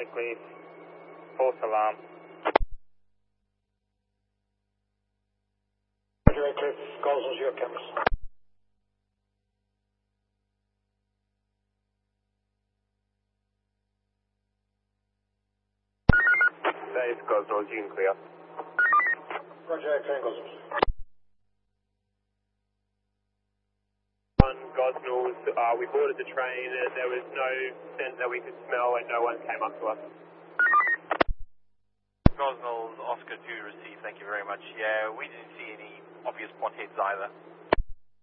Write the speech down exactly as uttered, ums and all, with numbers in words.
runway cleared. False alarm. Roger, eight two. Gosnells, your cameras. Dave, Gosnells, you can clear. Roger, eight two, Gosnells. On Gosnells, uh, we boarded the train and there was no scent that we could smell and no one came up to us. Gosnells, Oscar two received, thank you very much. Yeah, we didn't see any obvious spot heads either.